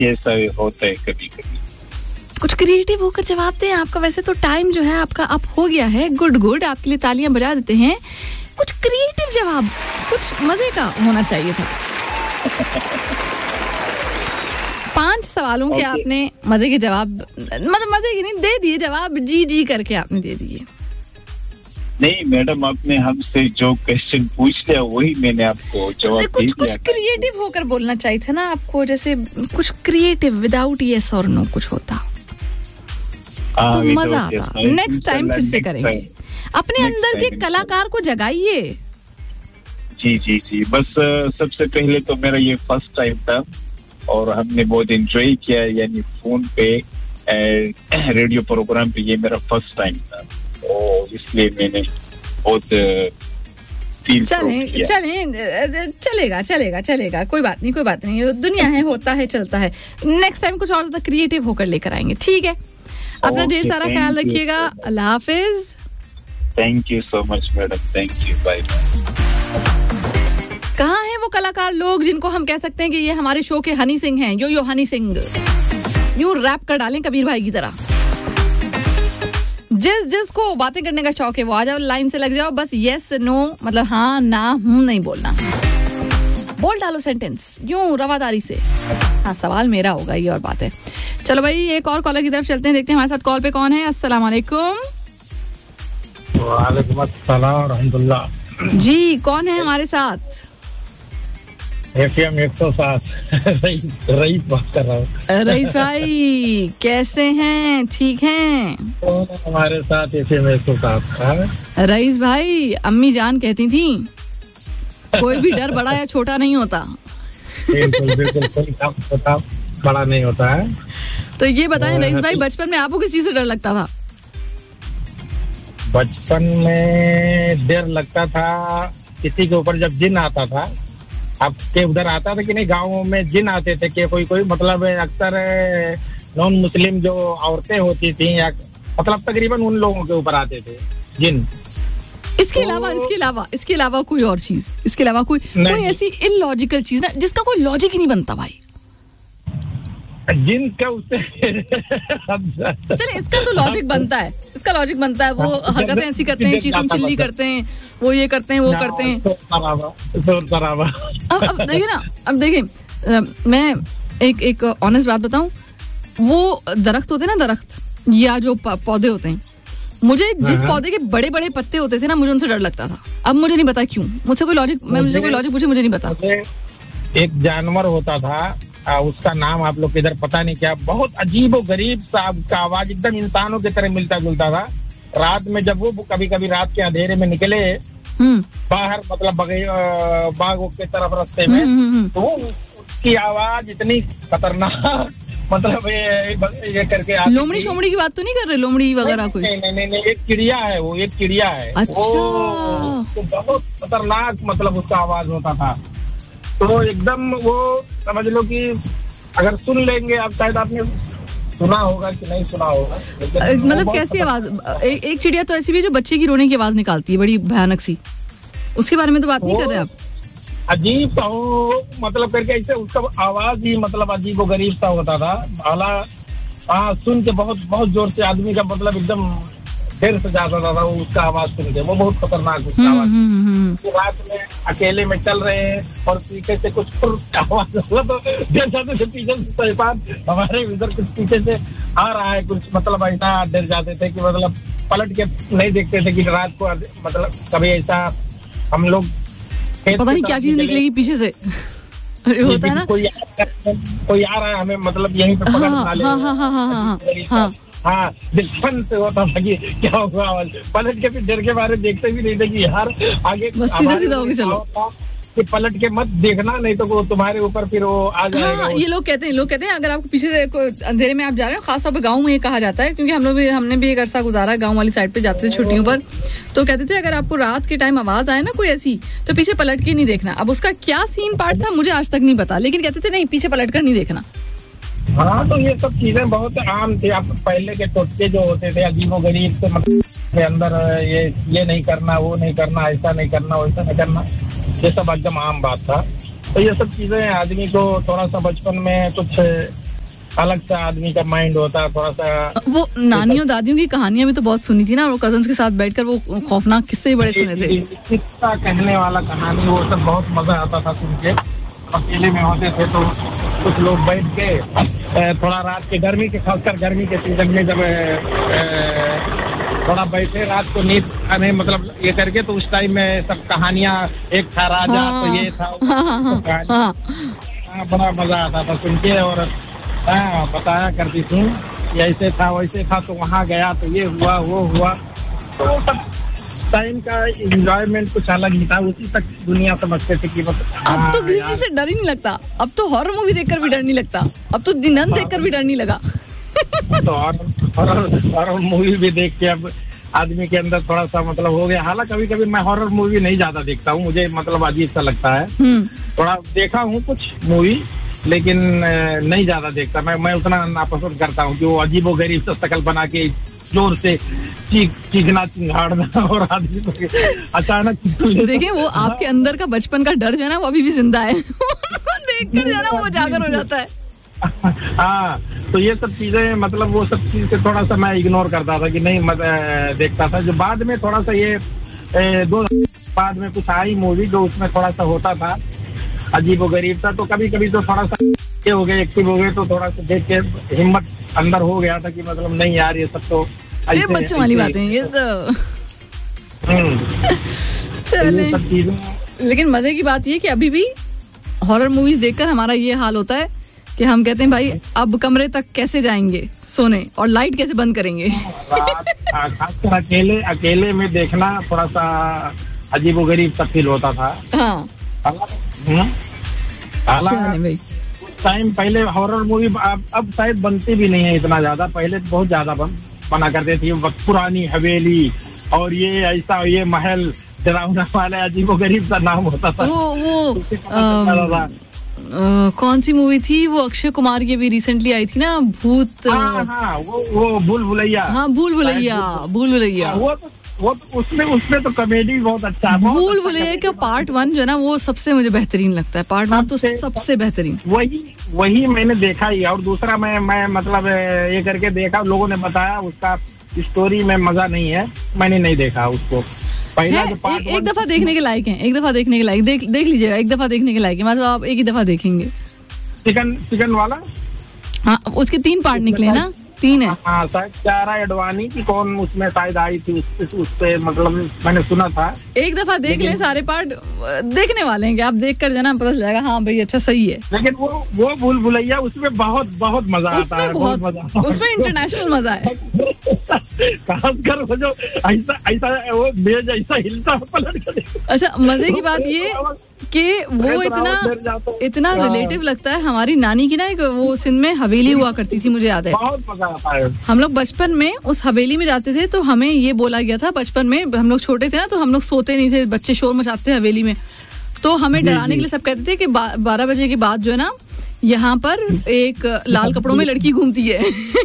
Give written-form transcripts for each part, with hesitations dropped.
ये सब होता है कभी कभी। कुछ क्रिएटिव होकर जवाब दें। आपका वैसे तो टाइम जो है आपका अप हो गया है। गुड, आपके लिए तालियां बजा देते हैं। कुछ क्रिएटिव जवाब, कुछ मजे का होना चाहिए था। 5 सवालों के आपने मजे के जवाब, मतलब मजे के नहीं, दे दिए जवाब, जी करके आपने दे दिए। नहीं मैडम, आपने हमसे जो क्वेश्चन पूछ लिया वही मैंने आपको जवाब दे दिया। कुछ क्रिएटिव होकर बोलना चाहिए था ना आपको, जैसे कुछ क्रिएटिव विदाउट यस और नो कुछ होता तो मजा आता। नेक्स्ट टाइम फिर से करेंगे। अपने अंदर के कलाकार को जगाइए। जी, बस सबसे पहले तो मेरा ये फर्स्ट टाइम था और हमने बहुत एंजॉय किया, यानी फोन पे रेडियो प्रोग्राम पे ये मेरा फर्स्ट टाइम था, और इसलिए मैंने बहुत चलेगा, कोई बात नहीं, दुनिया है, होता है, चलता है। नेक्स्ट टाइम कुछ और ज्यादा क्रिएटिव होकर लेकर आएंगे, ठीक है? अपना ढेर सारा ख्याल रखिएगा। अल्लाह हाफिज। Thank you so much madam, thank you, bye. कहाँ हैं वो कलाकार लोग जिनको हम कह सकते हैं कि ये हमारे शो के हनी सिंह हैं? यो हनी सिंह, यूं रैप कर डालें कबीर भाई की तरह। जिसको बातें करने का शौक है वो आ जाओ, लाइन से लग जाओ, बस यस नो, मतलब हाँ ना हूं नहीं बोलना, बोल डालो सेंटेंस यूं रवादारी से। हाँ, सवाल मेरा होगा, ये और बात है। चलो भाई, एक और कॉलर की तरफ चलते हैं, देखते हैं हमारे साथ कॉल पे कौन है। अस्सलाम वालेकुम। वालेकुम अस्सलाम रहमतुल्लाह। जी, कौन है हमारे साथ? FM 107 रईस बात कर रहा हूँ। रईस भाई कैसे हैं? ठीक हैं? हमारे साथ FM 107 था। रईस भाई, अम्मी जान कहती थी कोई भी डर बड़ा या छोटा नहीं होता। बिल्कुल कोई काम छोटा बड़ा नहीं होता है। तो ये बताएं रईस भाई, बचपन में आपको किस चीज से डर लगता था? बचपन में डर लगता था किसी के ऊपर, जब जिन आता था। आपके उधर आता था कि नहीं? गाँव में जिन आते थे कि कोई मतलब अक्सर नॉन मुस्लिम जो औरतें होती थी, या मतलब तकरीबन उन लोगों के ऊपर आते थे जिन। इसके अलावा कोई और चीज, इसके अलावा कोई ऐसी इलॉजिकल चीज ना जिसका कोई लॉजिक ही नहीं बनता भाई। जिन का उससे चलिए, इसका तो लॉजिक बनता है, वो हरकतें ऐसी करते हैं, चीखम चिल्ली करते हैं, वो ये करते हैं, वो करते हैं। अब देखिए, मैं एक ऑनेस्ट बात बताऊं, वो दरख्त होते हैं ना, दरख्त या जो पौधे होते हैं, मुझे जिस पौधे के बड़े बड़े पत्ते होते थे ना, मुझे उनसे डर लगता था। अब मुझे नहीं पता क्यों, मुझे कोई लॉजिक पूछे, मुझे नहीं पता। एक जानवर होता था, उसका नाम आप लोग इधर पता नहीं क्या, बहुत अजीब और गरीब सा का आवाज, एकदम इंसानों की तरह मिलता जुलता था। रात में जब वो कभी रात के अंधेरे में निकले बाहर, मतलब बाग के तरफ रास्ते में, तो उसकी आवाज इतनी खतरनाक, मतलब ये करके। लोमड़ी शोमड़ी की बात तो नहीं कर रहे? लोमड़ी वगैरह कोई? नहीं, एक चिड़िया है वो, एक चिड़िया है। अच्छा। तो बहुत खतरनाक, मतलब उसका आवाज होता था। तो एकदम वो समझ लो कि अगर सुन लेंगे आप, शायद आपने सुना होगा कि नहीं सुना होगा, मतलब कैसी आवाज? एक चिड़िया तो ऐसी भी जो बच्चे की रोने की आवाज निकालती है, बड़ी भयानक सी, उसके बारे में तो बात नहीं कर रहे आप? अजीब सा हो, मतलब करके ऐसे उसका आवाज ही मतलब अजीब व गरीब सा होता था। हाँ, सुन के बहुत जोर से आदमी का मतलब एकदम देर से जाता था उसका आवाज सुन के, वो बहुत खतरनाक उसका आवाज। रात में अकेले में चल रहे हैं और पीछे से कुछ आवाज हुआ, तो जैसे पीछे से शैतान हमारे इधर कुछ पीछे से आ रहा है कुछ, मतलब ऐसा डर जाते थे कि मतलब पलट के नहीं देखते थे कि रात को, मतलब कभी ऐसा हम लोग पता नहीं क्या चीज निकलेगी पीछे से होता है ना, कोई आ रहा है हमें, मतलब यहीं पे पकड़। हाँ, दिलफन से होता था कि क्या हुआ, पलट के फिर डर के बारे देखते भी नहीं थे कि यार आगे बस सीधा होके चलो, कि पलट के मत देखना, नहीं तो वो तुम्हारे ऊपर फिर वो आ जाएगा। ये लोग कहते हैं अगर आपको पीछे से अंधेरे में आप जा रहे हो, खासतौर पे गाँव में ये कहा जाता है, क्योंकि हमने भी एक अरसा गुजारा गाँव वाली साइड पे, जाते थे छुट्टियों पर, तो कहते थे अगर आपको रात के टाइम आवाज आए ना कोई ऐसी, तो पीछे पलट के नहीं देखना। अब उसका क्या सीन पार्ट था मुझे आज तक नहीं पता, लेकिन कहते थे नहीं, पीछे पलट कर नहीं देखना। हाँ, तो ये सब चीजें बहुत आम थी। आप पहले के टोटके जो होते थे अजीबो गरीब से, मतलब अंदर ये नहीं करना, वो नहीं करना, ऐसा नहीं करना, वैसा नहीं करना, ये सब एकदम आम बात था। तो ये सब चीजें आदमी को थोड़ा सा बचपन में कुछ अलग सा आदमी का माइंड होता है थोड़ा सा। वो नानियों दादियों की कहानियां भी तो बहुत सुनी थी ना, वो कजन्स के साथ बैठकर वो खौफनाक किस्से बड़े सुने थे। किस्सा कहने वाला कहानी वो सब बहुत मजा आता था सुन के। अकेले में होते थे तो कुछ लोग बैठ के थोड़ा रात के गर्मी के, खासकर गर्मी के सीजन में जब थोड़ा बैठे रात को नींद आने मतलब ये करके, तो उस टाइम में सब कहानियां, एक था राजा तो ये था बड़ा मजा आता था सुन के। और बताया करती थी ऐसे था वैसे था, तो वहाँ गया तो ये हुआ वो हुआ, तो सब टाइम का एंजॉयमेंट कुछ अलग ही था। उसी तक दुनिया समझते थे कि अब तो किसी चीज से डर ही नहीं लगता। अब तो हॉरर मूवी देखकर भी डर नहीं लगता। अब तो नन देखकर भी डर नहीं लगा। तो हॉरर मूवी भी देख के अब आदमी के अंदर थोड़ा सा मतलब हो गया। हालांकि कभी कभी मैं हॉरर मूवी नहीं ज्यादा देखता हूँ, मुझे मतलब अजीब सा लगता है। थोड़ा देखा हूँ कुछ मूवी, लेकिन नहीं ज्यादा देखता। मैं उतना नापसंद करता हूँ कि वो अजीबो गरीब सा शकल बना के जोर से चीखना चिंगाड़ना और आदमी अचानक। देखिए वो आपके अंदर का बचपन का डर जो है ना वो अभी भी जिंदा है। देखकर जो है ना वो जागर हो जाता है। हाँ, तो ये सब चीजें मतलब वो सब चीज से थोड़ा सा मैं इग्नोर करता था कि नहीं देखता था। जो बाद में थोड़ा सा ये 2 बाद में कुछ आई मूवी जो उसमें थोड़ा सा होता था अजीब और गरीब था, तो कभी कभी तो थोड़ा सा ये हो गए, एक्टिव हो गए, तो थोड़ा सा देख के हिम्मत अंदर हो गया था कि मतलब नहीं यार ये सब तो ये बच्चों वाली बातें ये तो। चले, सब चीजें। लेकिन मजे की बात ये कि अभी भी हॉरर मूवीज देखकर हमारा ये हाल होता है कि हम कहते हैं भाई अब कमरे तक कैसे जाएंगे सोने और लाइट कैसे बंद करेंगे। खासकर अकेले में देखना थोड़ा सा अजीबोगरीब सा फील होता था। हाँ हालांकि टाइम पहले हॉरर मूवी अब शायद बनती भी नहीं है इतना ज्यादा, पहले बहुत ज्यादा बना करते थे। पुरानी हवेली और ये ऐसा ये महल डरावना वाला अजीबोगरीब सा नाम होता था। वो कौन सी मूवी थी वो अक्षय कुमार की भी रिसेंटली आई थी ना, भूत। हाँ, वो भूल भुलैया। हाँ भूल भुलैया। वो उसमें तो कॉमेडी बहुत अच्छा है। भूल भुलैया का पार्ट 1 जो है ना वो सबसे मुझे बेहतरीन लगता है। पार्ट 1 तो सबसे बेहतरीन। वही मैंने देखा ही। और दूसरा मैं मतलब ये करके देखा, लोगों ने बताया उसका स्टोरी में मजा नहीं है, मैंने नहीं देखा उसको। पहला जो पार्ट एक दफा देखने के लायक है, एक दफा देखने के लायक। देख लीजिएगा, एक दफा देखने के लायक है। मतलब आप एक ही दफा देखेंगे। चिकन वाला। हाँ उसके 3 पार्ट निकले ना, 3 है। हाँ शायद कियारा एडवाणी की कौन उसमें शायद आई थी, उससे मतलब मैंने सुना था। एक दफा देख लें, सारे पार्ट देखने वाले हैं कि आप देख कर जाना पता चलेगा हाँ भाई अच्छा सही है। लेकिन वो भूल भुलैया उसमें बहुत मजा आता है। बहुत मजा, उसमें इंटरनेशनल मजा है। खासकर वो जो ऐसा वो मेज ऐसा हिलता पलट। अच्छा मजे की बात ये कि वो इतना रिलेटिव लगता है। हमारी नानी की ना एक वो सिंध में हवेली हुआ करती थी, मुझे याद है। बहुत मजा आता है। हम लोग बचपन में उस हवेली में जाते थे तो हमें ये बोला गया था, बचपन में हम लोग छोटे थे ना तो हम लोग सोते नहीं थे, बच्चे शोर मचाते थे हवेली में, तो हमें डराने के लिए सब कहते थे कि 12 बजे के बाद जो है ना यहाँ पर एक लाल कपड़ों में लड़की घूमती है।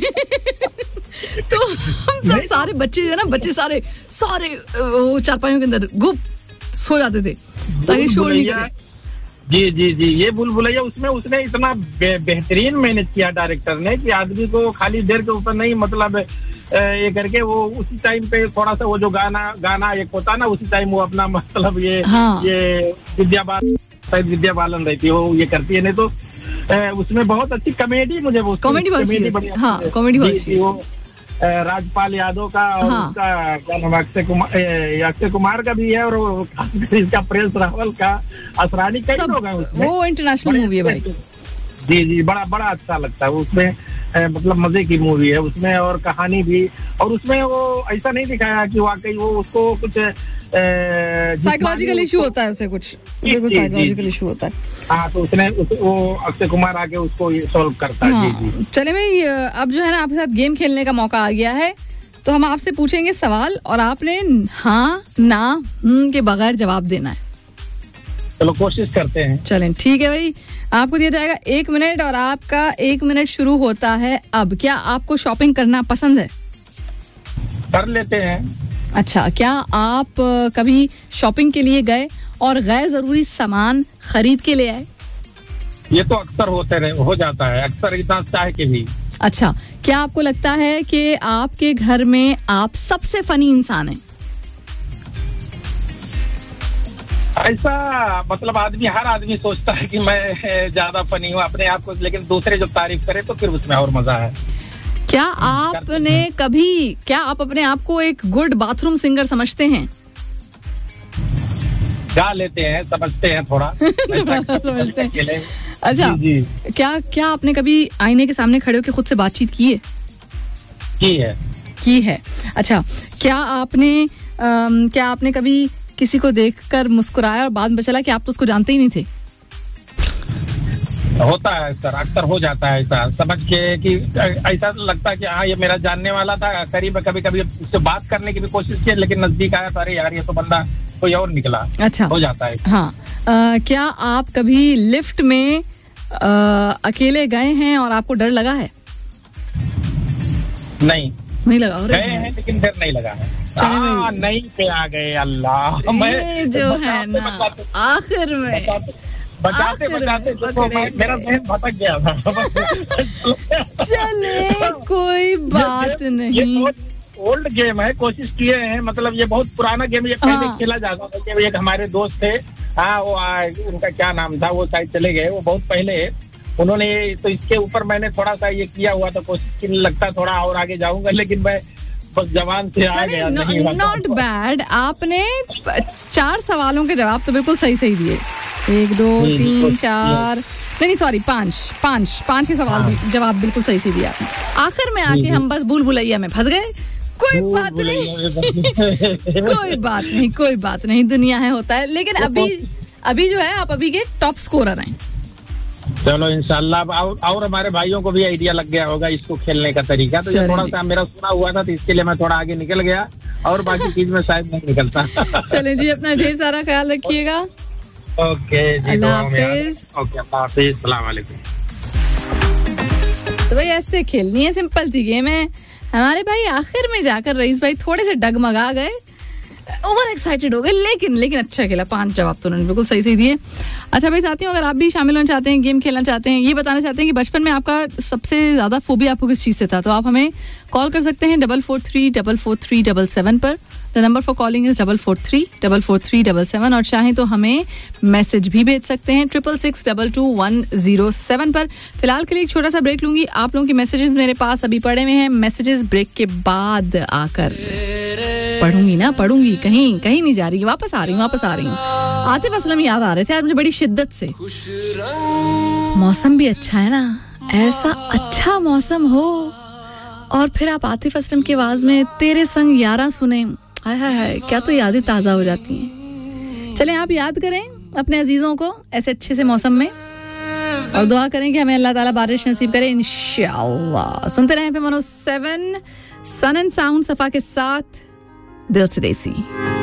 तो हम सब सारे बच्चे जो है ना, बच्चे सारे वो चारपाइयों के अंदर गुप सो जाते थे ताकि शोर नहीं करे। जी ये भूल भुलैया उसमें उसने इतना बेहतरीन मैनेज किया डायरेक्टर ने कि आदमी को खाली देर के ऊपर नहीं मतलब ये करके वो उसी टाइम पे थोड़ा सा वो जो गाना एक होता है ना, उसी टाइम वो अपना मतलब ये विद्या बालन रहती है वो ये करती है। नहीं तो उसमें बहुत अच्छी कॉमेडी, मुझे वो कॉमेडी वो राजपाल यादव का और उसका क्या नाम अक्षय कुमार का भी है, और इसका प्रेस रावल का, असरानी कई लोग हैं उसमें। वो इंटरनेशनल मूवी है भाई। जी बड़ा अच्छा लगता है उसमें। मतलब मजे की मूवी है उसमें, और कहानी भी। और उसमें वो ऐसा नहीं दिखाया कि वाकई वो उसको कुछ साइकोलॉजिकल इशू होता है, उसे कुछ साइकोलॉजिकल इशू होता है। हाँ तो उसने वो अक्षय कुमार आके उसको सॉल्व करता है। जी चले भाई, अब जो है ना आपके साथ गेम खेलने का मौका आ गया है, तो हम आपसे पूछेंगे सवाल और आपने हाँ ना के बगैर जवाब देना है। चलो कोशिश करते हैं। चलें ठीक है भाई, आपको दिया जाएगा 1 मिनट और आपका 1 मिनट शुरू होता है अब। क्या आपको शॉपिंग करना पसंद है? कर लेते हैं। अच्छा, क्या आप कभी शॉपिंग के लिए गए और गैर जरूरी सामान खरीद के ले आए? ये तो अक्सर हो जाता है, अक्सर इतना चाह के भी। अच्छा, क्या आपको लगता है कि आपके घर में आप सबसे फनी इंसान हैं? ऐसा मतलब हर आदमी सोचता है कि मैं ज्यादा फनी हूँ अपने आप को, लेकिन दूसरे जब तारीफ करे तो फिर उसमें और मजा है। क्या आप अपने आप को एक गुड बाथरूम सिंगर समझते हैं? गा लेते हैं, समझते हैं थोड़ा। समझते हैं। अच्छा, जी। क्या आपने कभी आईने के सामने खड़े होकर खुद से बातचीत की है? अच्छा, क्या आपने कभी किसी को देखकर मुस्कुराया और बाद में चला कि आप तो उसको जानते ही नहीं थे? होता है सर, अक्सर हो जाता है ऐसा, समझ के कि ऐसा लगता है कि हाँ ये मेरा जानने वाला था। करीब कभी उससे बात करने की भी कोशिश की, लेकिन नजदीक आया तो अरे यार ये तो बंदा कोई और निकला। अच्छा, हो जाता है। हाँ, क्या आप कभी लिफ्ट में अकेले गए हैं और आपको डर लगा है? नहीं लगा। गए हैं लेकिन डर नहीं लगा है। नहीं पे आ गए, अल्लाह मैं जो है ना आखिर में बचाते मेरा जहन भटक गया था। चले कोई बात नहीं, ओल्ड गेम है, कोशिश किए हैं, मतलब ये बहुत पुराना गेम, ये पहले खेला जाता था। एक हमारे दोस्त थे, उनका क्या नाम था, वो शायद चले गए, वो बहुत पहले उन्होंने, तो इसके ऊपर मैंने थोड़ा सा ये किया हुआ था, कोशिश की, लगता थोड़ा और आगे जाऊंगा, लेकिन मैं बस जवान से आ गया। Not bad. आपने 4 सवालों के जवाब तो बिल्कुल सही दिए। 1 2 3 4 नहीं सॉरी 5 के सवाल जवाब बिल्कुल सही दिया आपने। आखिर में आके हम बस भूल भुलैया में फंस गए। कोई बात नहीं, दुनिया है, होता है। लेकिन अभी जो है आप अभी के टॉप स्कोरर हैं। चलो इंशाल्लाह और हमारे भाइयों को भी आइडिया लग गया होगा इसको खेलने का तरीका, तो ये थोड़ा सा मेरा सुना हुआ था, तो इसके लिए मैं थोड़ा आगे निकल गया, और बाकी चीज में शायद नहीं निकलता। चले जी, अपना ढेर सारा ख्याल रखिएगा। ओके जी, अल्लाह हाफिज। ओके, अल्लाह हाफिज, अस्सलाम वालेकुम। तो भाई ऐसे खेलनी है, सिंपल सी गेम है। हमारे भाई आखिर में जाकर रईस भाई थोड़े से डगमगा गए, ओवर एक्साइटेड हो गए, लेकिन अच्छा खेला। 5 जवाब तो उन्होंने बिल्कुल सही दिए। अच्छा भाई साथियों, अगर आप भी शामिल होना चाहते हैं, गेम खेलना चाहते हैं, ये बताना चाहते हैं कि बचपन में आपका सबसे ज्यादा फोबिया आपको किस चीज से था, तो आप हमें कॉल कर सकते हैं 443447 पर। The number for calling is 443447, और चाहें तो हमें मैसेज भी भेज सकते हैं 66622107 पर। फिलहाल के लिए एक छोटा सा ब्रेक लूंगी। आप लोगों के मैसेजेस मेरे पास अभी पड़े हुए हैं, मैसेजेस ब्रेक के बाद आकर पढ़ूंगी, कहीं नहीं जा रही, वापस आ रही हूँ। आतिफ असलम याद आ रहे थे आज मुझे बड़ी शिद्दत से। मौसम भी अच्छा है ना, ऐसा अच्छा मौसम हो और फिर आप आतिफ असलम की आवाज में तेरे संग यारा सुने, हाय क्या तो यादें ताजा हो जाती हैं। चलें, आप याद करें अपने अजीजों को ऐसे अच्छे से मौसम में, और दुआ करें कि हमें अल्लाह ताला बारिश नसीब करे इंशाअल्लाह। सुनते रहें FM 107 सन एंड साउंड सफा के साथ, दिल से देसी।